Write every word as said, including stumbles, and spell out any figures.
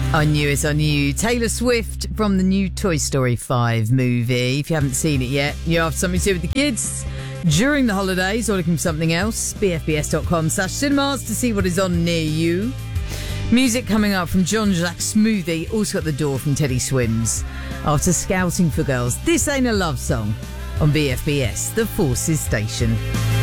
I knew it, I knew. Taylor Swift from the new Toy Story five movie. If you haven't seen it yet, you have something to do with the kids during the holidays or looking for something else, bfbs.com slash cinemas to see what is on near you. Music coming up from John Jacques Smoothie, also at the door from Teddy Swims. After Scouting for Girls, This Ain't a Love Song on B F B S, the Forces Station.